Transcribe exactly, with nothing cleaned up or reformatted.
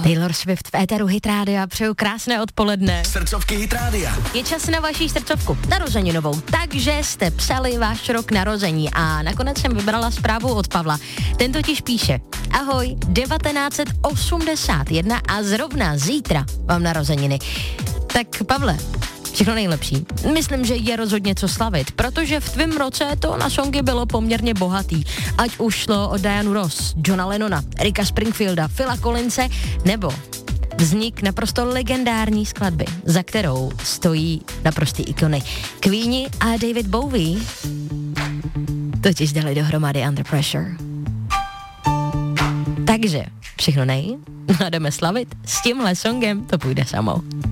Taylor Swift v éteru Hit Rádia, přeju krásné odpoledne. Srdcovky Hit Rádia. Je čas na vaší srdcovku, narozeninovou, takže jste psali váš rok narození a nakonec jsem vybrala zprávu od Pavla. Ten totiž píše: ahoj, devatenáct osmdesát jedna a zrovna zítra mám narozeniny. Tak Pavle, všechno nejlepší. Myslím, že je rozhodně co slavit, protože v tvém roce to na songy bylo poměrně bohatý. Ať už šlo o Dianu Ross, Johna Lennona, Ricka Springfielda, Phila Collinse, nebo vznik naprosto legendární skladby, za kterou stojí naprostý ikony. Queeni a David Bowie totiž dali dohromady Under Pressure. Takže všechno nej a jdeme slavit. S tímhle songem to půjde samo.